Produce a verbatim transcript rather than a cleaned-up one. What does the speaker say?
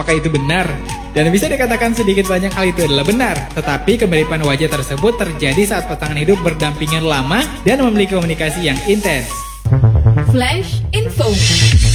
apakah itu benar? Dan bisa dikatakan sedikit banyak hal itu adalah benar. Tetapi kemiripan wajah tersebut terjadi saat pasangan hidup berdampingan lama dan memiliki komunikasi yang intens. Flash Info.